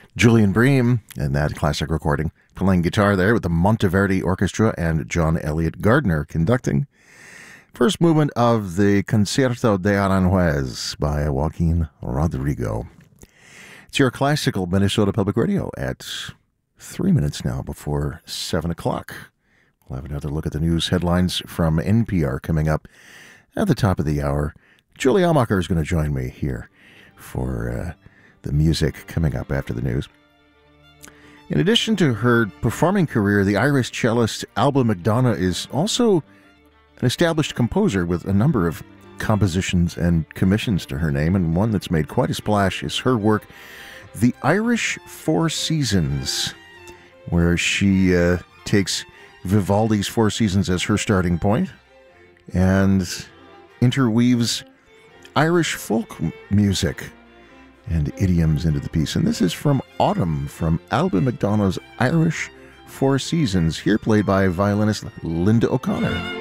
Julian Bream in that classic recording, playing guitar there with the Monteverdi Orchestra and John Elliott Gardner conducting. First movement of the Concierto de Aranjuez by Joaquin Rodrigo. It's your classical Minnesota Public Radio at 3 minutes now before 7 o'clock. We'll have another look at the news headlines from NPR coming up at the top of the hour. Julie Almacher is going to join me here for the music coming up after the news. In addition to her performing career, the Irish cellist Alba McDonough is also an established composer with a number of compositions and commissions to her name, and one that's made quite a splash is her work, The Irish Four Seasons, where she takes Vivaldi's Four Seasons as her starting point and interweaves Irish folk music and idioms into the piece. And this is from Autumn, from Alba McDonough's Irish Four Seasons, here played by violinist Linda O'Connor.